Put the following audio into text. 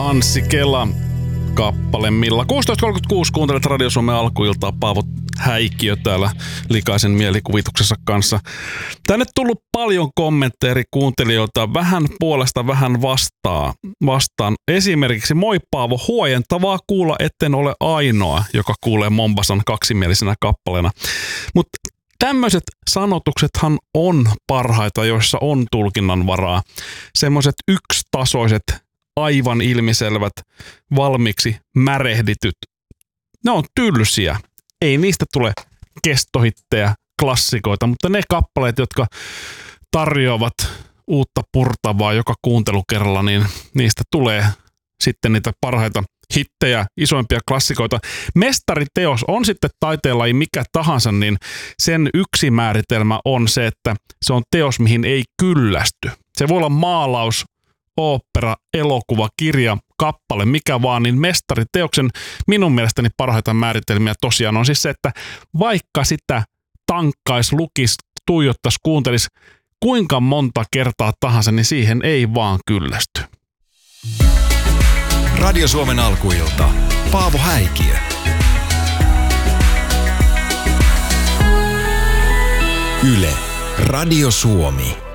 Anssi Kela kappale Milla. 16.36 kuuntelet Radio Suomen alkuiltaa. Paavo Häikkiö täällä likaisen mielikuvituksessa kanssa. Tänne tullut paljon kommentteja eri kuuntelijoilta. Vähän puolesta, vähän vastaan. Esimerkiksi moi Paavo, huojentavaa kuulla, etten ole ainoa, joka kuulee Mombasan kaksimielisenä kappaleena. Mutta tämmöiset sanotuksethan on parhaita, joissa on tulkinnan varaa. Semmoiset yksitasoiset, aivan ilmiselvät, valmiiksi märehdityt. Ne on tylsiä. Ei niistä tule kestohittejä, klassikoita, mutta ne kappaleet, jotka tarjoavat uutta purtavaa joka kuuntelukerralla, niin niistä tulee sitten niitä parhaita hittejä, isoimpia klassikoita. Mestariteos on sitten taiteenlaji mikä tahansa, niin sen yksi määritelmä on se, että se on teos, mihin ei kyllästy. Se voi olla maalaus, ooppera, elokuva, kirja, kappale, mikä vaan, niin mestariteoksen minun mielestäni parhaita määritelmiä tosiaan on siis se, että vaikka sitä tankkais, lukis, tuijottais, kuuntelis kuinka monta kertaa tahansa, niin siihen ei vaan kyllästy. Radio Suomen alkuilta. Paavo Häikiö. Yle. Radio Suomi.